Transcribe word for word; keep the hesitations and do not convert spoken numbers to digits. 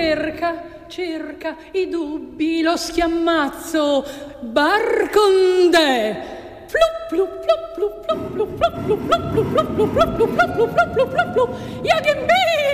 cerca, cerca i dubbi, lo schiamazzo, Barcondè. Flup, flup, flup, flup, flup, flup, flup, flup, flup, flup, flup, flup, flup, flup, flup, flup, flup, flup, flup, flup, Jagenbeer!